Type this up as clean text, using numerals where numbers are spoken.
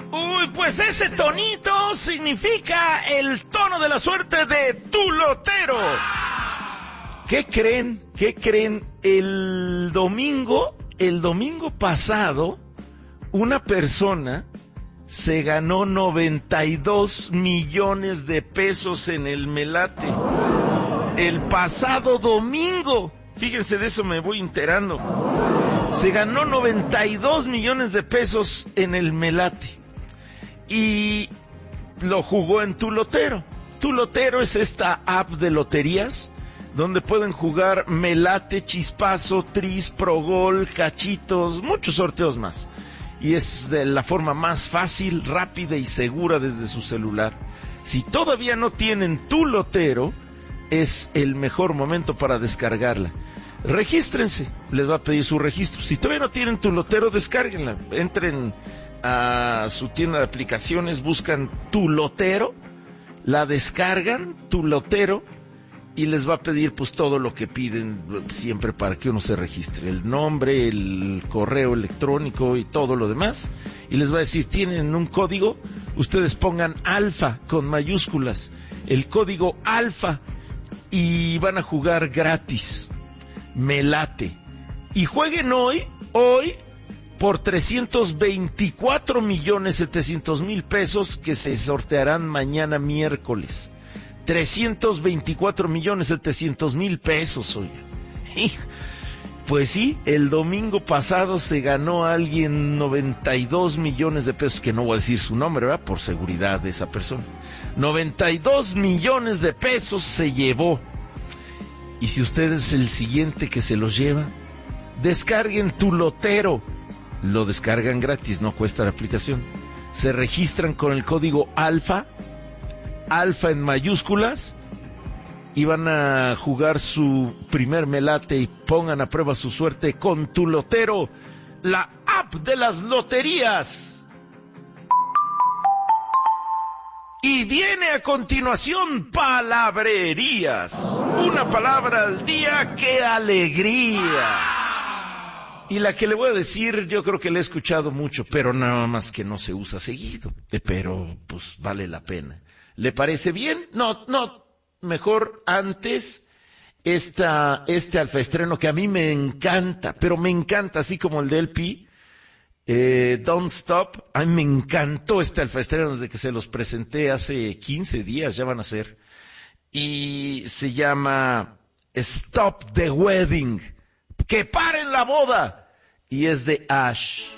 Uy, pues ese tonito significa el tono de la suerte de tu lotero. ¿Qué creen? El domingo pasado, una persona se ganó 92 millones de pesos en el Melate. El pasado domingo, fíjense, de eso me voy enterando. Se ganó 92 millones de pesos en el Melate. Y lo jugó en Tu Lotero. Tu Lotero es esta app de loterías donde pueden jugar Melate, Chispazo, Tris, Progol, Cachitos, muchos sorteos más. Y es de la forma más fácil, rápida y segura desde su celular. Si todavía no tienen Tu Lotero, es el mejor momento para descargarla. Regístrense, les va a pedir su registro. Si todavía no tienen Tu Lotero, descárguenla. Entren a su tienda de aplicaciones, buscan Tu Lotero, la descargan, Tu Lotero, y les va a pedir pues todo lo que piden siempre para que uno se registre, el nombre, el correo electrónico y todo lo demás, y les va a decir, tienen un código, ustedes pongan alfa con mayúsculas, el código alfa, y van a jugar gratis, Melate, y jueguen hoy, por 324,700,000 pesos que se sortearán mañana miércoles. 324,700,000 pesos, oiga. Pues sí, el domingo pasado se ganó a alguien 92 millones de pesos, que no voy a decir su nombre, ¿verdad? Por seguridad de esa persona. 92 millones de pesos se llevó. Y si usted es el siguiente que se los lleva, descarguen Tu Lotero. Lo descargan gratis, no cuesta la aplicación. Se registran con el código alfa en mayúsculas, y van a jugar su primer Melate y pongan a prueba su suerte con Tu Lotero, la app de las loterías. Y viene a continuación palabrerías. Una palabra al día, ¡qué alegría! Y la que le voy a decir, yo creo que la he escuchado mucho, pero nada más que no se usa seguido. Pero, pues, vale la pena. ¿Le parece bien? No, mejor antes este alfaestreno que a mí me encanta, pero me encanta, así como el de LP, Don't Stop. A mí me encantó este alfaestreno desde que se los presenté hace 15 días, ya van a ser. Y se llama Stop the Wedding. ¡Que paren la boda! Y es de Ash.